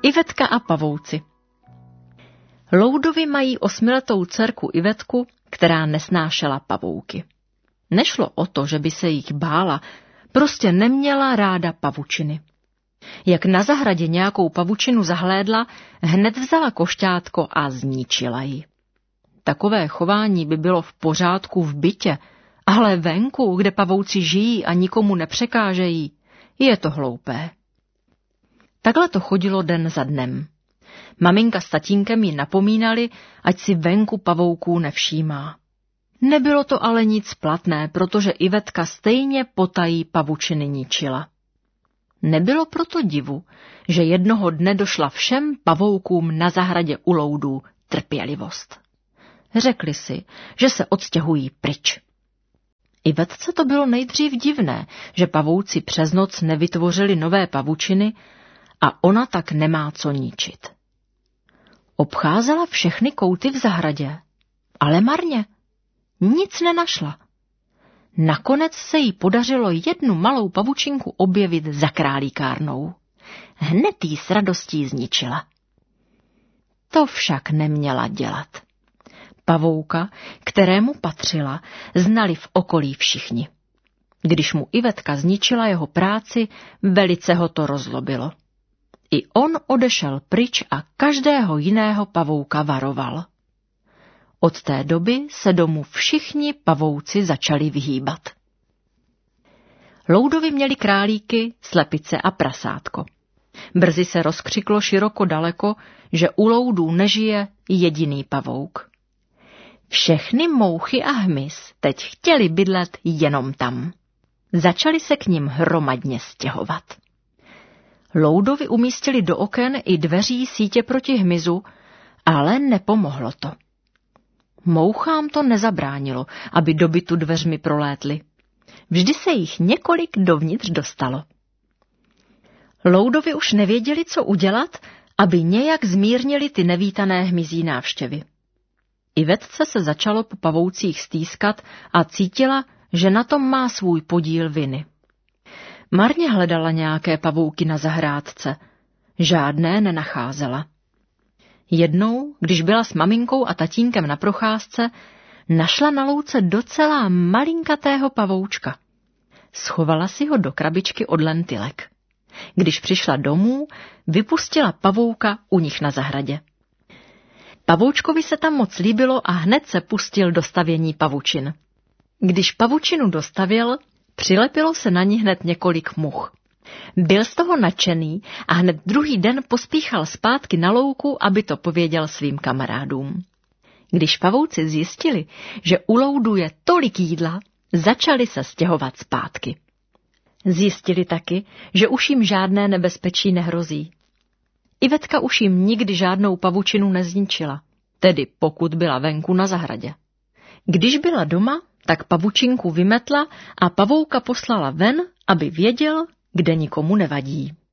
Ivetka a pavouci. Loudovi mají 8letou dcerku Ivetku, která nesnášela pavouky. Nešlo o to, že by se jich bála, prostě neměla ráda pavučiny. Jak na zahradě nějakou pavučinu zahlédla, hned vzala košťátko a zničila ji. Takové chování by bylo v pořádku v bytě, ale venku, kde pavouci žijí a nikomu nepřekážejí, je to hloupé. Takhle to chodilo den za dnem. Maminka s tatínkem ji napomínali, ať si venku pavouků nevšímá. Nebylo to ale nic platné, protože Ivetka stejně potají pavučiny ničila. Nebylo proto divu, že jednoho dne došla všem pavoukům na zahradě u loudů trpělivost. Řekli si, že se odstěhují pryč. Ivetce to bylo nejdřív divné, že pavouci přes noc nevytvořili nové pavučiny a ona tak nemá co ničit. Obcházela všechny kouty v zahradě, ale marně. Nic nenašla. Nakonec se jí podařilo jednu malou pavučinku objevit za králíkárnou. Hned jí s radostí zničila. To však neměla dělat. Pavouka, kterému patřila, znali v okolí všichni. Když mu Ivetka zničila jeho práci, velice ho to rozlobilo. I on odešel pryč a každého jiného pavouka varoval. Od té doby se domů všichni pavouci začali vyhýbat. Loudovi měli králíky, slepice a prasátko. Brzy se rozkřiklo široko daleko, že u loudů nežije jediný pavouk. Všechny mouchy a hmyz teď chtěli bydlet jenom tam. Začali se k nim hromadně stěhovat. Loudovi umístili do oken i dveří sítě proti hmyzu, ale nepomohlo to. Mouchám to nezabránilo, aby do bytu dveřmi prolétly. Vždy se jich několik dovnitř dostalo. Loudovi už nevěděli, co udělat, aby nějak zmírnili ty nevítané hmyzí návštěvy. Ivetce se začalo po pavoucích stýskat a cítila, že na tom má svůj podíl viny. Marně hledala nějaké pavouky na zahrádce. Žádné nenacházela. Jednou, když byla s maminkou a tatínkem na procházce, našla na louce docela malinkatého pavoučka. Schovala si ho do krabičky od lentilek. Když přišla domů, vypustila pavouka u nich na zahradě. Pavoučkovi se tam moc líbilo a hned se pustil do stavění pavučin. Když pavučinu dostavěl, přilepilo se na ní hned několik much. Byl z toho nadšený a hned druhý den pospíchal zpátky na louku, aby to pověděl svým kamarádům. Když pavouci zjistili, že u loudů je tolik jídla, začali se stěhovat zpátky. Zjistili taky, že už jim žádné nebezpečí nehrozí. Ivetka už jim nikdy žádnou pavučinu nezničila, tedy pokud byla venku na zahradě. Když byla doma, tak pavučinku vymetla a pavouka poslala ven, aby věděl, kde nikomu nevadí.